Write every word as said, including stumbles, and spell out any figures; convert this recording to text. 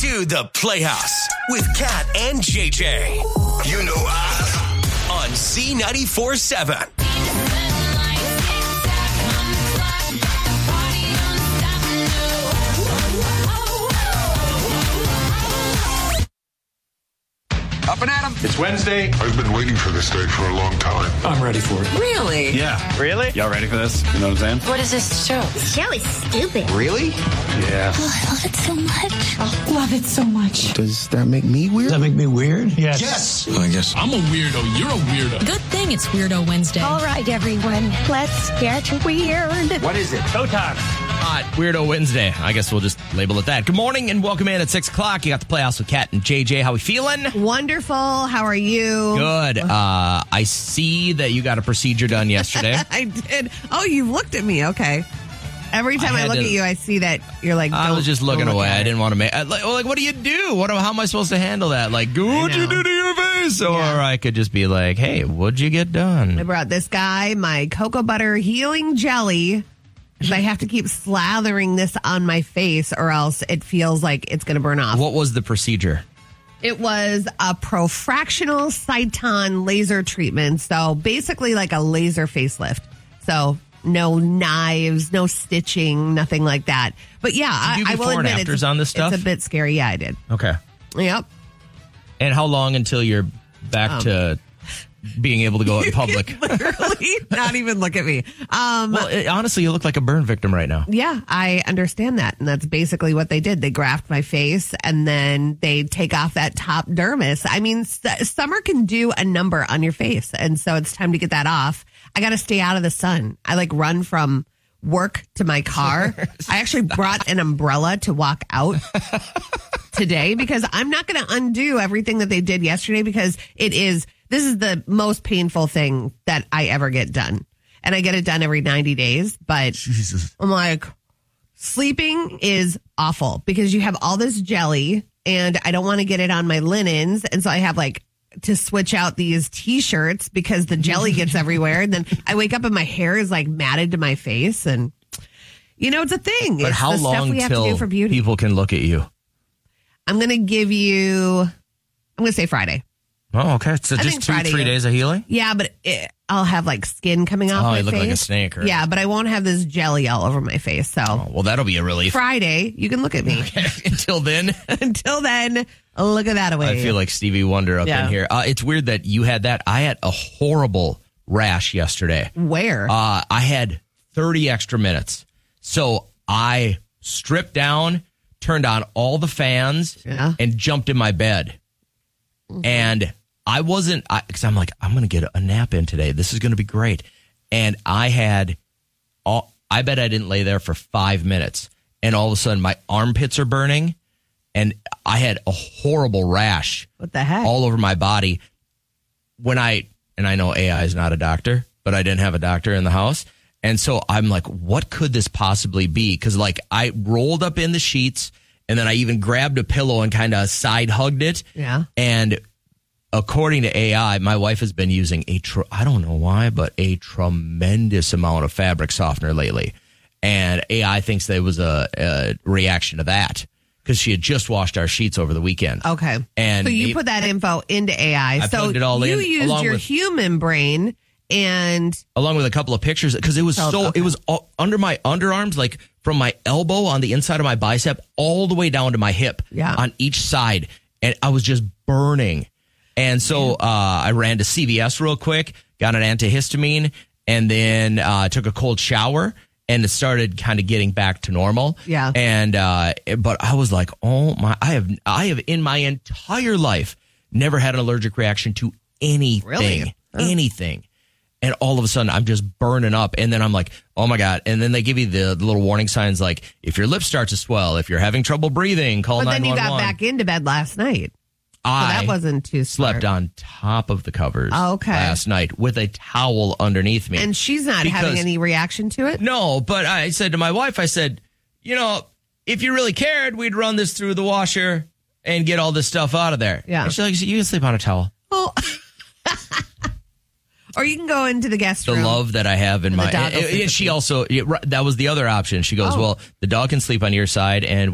to the Playhouse with Kat and J J. You know I. On Z ninety-four point seven. Up and at 'em. It's Wednesday. I've been waiting for this day for a long time. I'm ready for it. Really? Yeah. Really? Y'all ready for this? You know what I'm saying? What is this show? This show is stupid. Really? Yeah. Oh, I love it so much. Oh, love it so much. Does that make me weird? Does that make me weird? Yes. Yes. Well, I guess. I'm a weirdo. You're a weirdo. Good thing it's Weirdo Wednesday. All right, everyone. Let's get weird. What is it? Showtime. Hot Weirdo Wednesday. I guess we'll just label it that. Good morning and welcome in at six o'clock. You got the Playhouse with Kat and J J. How we feeling? Wonderful. How are you? Good. Uh, I see that you got a procedure done yesterday. I did. Oh, you looked at me. Okay. Every time I I, had look to- at you, I see that you're like, I don't- was just looking don't look away. at I it. didn't want to make. I, like, well, like, what do you do? What? How am I supposed to handle that? Like, what'd you know. do to your face? Or Yeah. I could just be like, hey, what'd you get I done? brought this guy my cocoa butter healing jelly. 'Cause I have to keep slathering this on my face or else it feels like it's going to burn off. What was the procedure? It was a profractional Cyton laser treatment. So basically like a laser facelift. So no knives, no stitching, nothing like that. But yeah, Did you do I, I will before and admit afters it's, on this stuff? It's a bit scary. Yeah, I did. Okay. Yep. And how long until you're back Um, to being able to go out in public? Literally, not even look at me. Um, Well, it, honestly, you look like a burn victim right now. Yeah, I understand that. And that's basically what they did. They graft my face and then they take off that top dermis. I mean, s- summer can do a number on your face. And so it's time to get that off. I got to stay out of the sun. I like run from work to my car. I actually brought an umbrella to walk out today because I'm not going to undo everything that they did yesterday because it is, this is the most painful thing that I ever get done. And I get it done every ninety days, but Jesus. I'm like, sleeping is awful because you have all this jelly and I don't want to get it on my linens. And so I have like to switch out these t-shirts because the jelly gets everywhere. And then I wake up and my hair is like matted to my face. And, you know, it's a thing. But it's how the stuff long we have to till do for beauty. people can look at you? I'm going to give you, I'm going to say Friday. Oh, okay. So I just think two, Friday three is- days of healing? Yeah, but it, I'll have like skin coming off Oh, my you look face. like a snake. Or... Yeah, but I won't have this jelly all over my face. So Oh, well, that'll be a relief. Friday, you can look at me. Until then, Until then, look at that away. I feel like Stevie Wonder up Yeah. in here. Uh, it's weird that you had that. I had a horrible rash yesterday. Where? Uh, I had thirty extra minutes. So I stripped down, turned on all the fans, Yeah. and jumped in my bed. And I wasn't, because I'm like, I'm going to get a nap in today. This is going to be great. And I had, all, I bet I didn't lay there for five minutes. And all of a sudden, my armpits are burning. And I had a horrible rash What the heck? all over my body. When I, and I know A I is not a doctor, but I didn't have a doctor in the house. And so I'm like, what could this possibly be? Because like I rolled up in the sheets and then I even grabbed a pillow and kind of side hugged it. Yeah. And according to A I, my wife has been using a, tr- I don't know why, but a tremendous amount of fabric softener lately. And A I thinks there was a, a reaction to that because she had just washed our sheets over the weekend. Okay. And so you it- put that info into A I. I so plugged it all you in, used along your with- human brain and Along with a couple of pictures, because it was Oh, so, okay. it was all, under my underarms, like from my elbow on the inside of my bicep, all the way down to my hip Yeah. on each side. And I was just burning. And so uh, I ran to C V S real quick, got an antihistamine, and then uh, took a cold shower. And it started kind of getting back to normal. Yeah. And, uh, but I was like, oh my, I have, I have in my entire life never had an allergic reaction to anything. Really? Oh. Anything. And all of a sudden, I'm just burning up. And then I'm like, oh, my God. And then they give you the, the little warning signs like, if your lip starts to swell, if you're having trouble breathing, call but then nine you one one. got back into bed last night. So I that wasn't too smart. slept on top of the covers Oh, okay. last night with a towel underneath me. And she's not Because- having any reaction to it? No, but I said to my wife, I said, you know, if you really cared, we'd run this through the washer and get all this stuff out of there. Yeah. And she's like, you can sleep on a towel. Oh. Or you can go into the guest The room. love that I have in And the my, dog will and, sleep and with she you. also, yeah, right, that was the other option. She goes, Oh. well, the dog can sleep on your side and